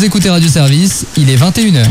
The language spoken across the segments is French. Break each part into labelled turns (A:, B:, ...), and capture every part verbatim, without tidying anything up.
A: Vous écoutez Radio Service, il est vingt et une heures.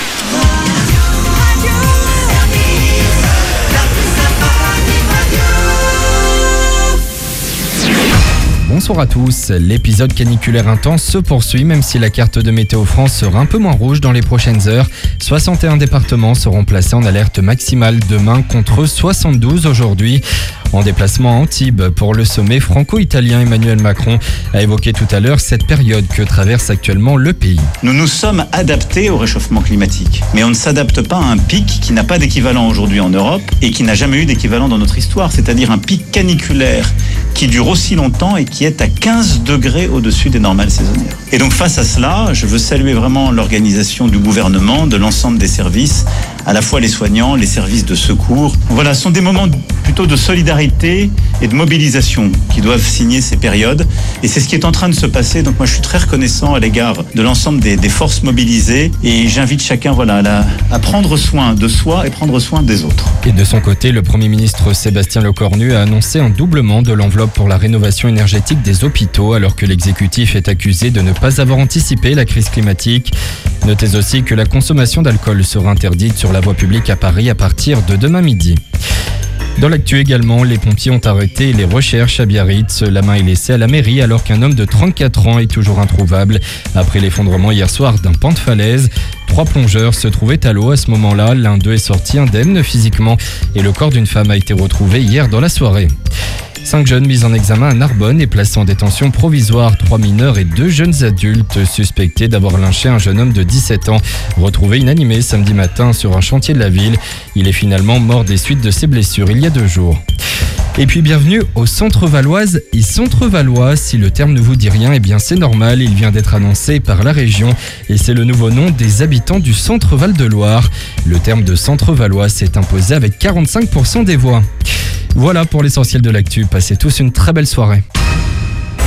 B: Bonsoir à tous, l'épisode caniculaire intense se poursuit même si la carte de Météo France sera un peu moins rouge dans les prochaines heures. soixante et un départements seront placés en alerte maximale demain contre soixante-douze aujourd'hui. En déplacement à Antibes pour le sommet franco-italien, Emmanuel Macron a évoqué tout à l'heure cette période que traverse actuellement le pays.
C: Nous nous sommes adaptés au réchauffement climatique, mais on ne s'adapte pas à un pic qui n'a pas d'équivalent aujourd'hui en Europe et qui n'a jamais eu d'équivalent dans notre histoire, c'est-à-dire un pic caniculaire qui dure aussi longtemps et qui est à quinze degrés au-dessus des normales saisonnières. Et donc face à cela, je veux saluer vraiment l'organisation du gouvernement, de l'ensemble des services, à la fois les soignants, les services de secours. Voilà, ce sont des moments plutôt de solidarité et de mobilisation qui doivent signer ces périodes. Et c'est ce qui est en train de se passer. Donc moi, je suis très reconnaissant à l'égard de l'ensemble des, des forces mobilisées. Et j'invite chacun voilà, à, la, à prendre soin de soi et prendre soin des autres.
B: Et de son côté, le Premier ministre Sébastien Lecornu a annoncé un doublement de l'enveloppe pour la rénovation énergétique des hôpitaux, alors que l'exécutif est accusé de ne pas avoir anticipé la crise climatique. Notez aussi que la consommation d'alcool sera interdite sur la voie publique à Paris à partir de demain midi. Dans l'actu également, les pompiers ont arrêté les recherches à Biarritz. La main est laissée à la mairie alors qu'un homme de trente-quatre ans est toujours introuvable. Après l'effondrement hier soir d'un pan de falaise, trois plongeurs se trouvaient à l'eau à ce moment-là. L'un d'eux est sorti indemne physiquement et le corps d'une femme a été retrouvé hier dans la soirée. Cinq jeunes mis en examen à Narbonne et placés en détention provisoire. Trois mineurs et deux jeunes adultes suspectés d'avoir lynché un jeune homme de dix-sept ans, retrouvé inanimé samedi matin sur un chantier de la ville. Il est finalement mort des suites de ses blessures il y a deux jours. Et puis bienvenue au Centre Valoise et Centre Valois. Si le terme ne vous dit rien, eh bien c'est normal, il vient d'être annoncé par la région et c'est le nouveau nom des habitants du Centre Val-de-Loire. Le terme de Centre Valois s'est imposé avec quarante-cinq pour cent des voix. Voilà pour l'essentiel de l'actu, passez tous une très belle soirée.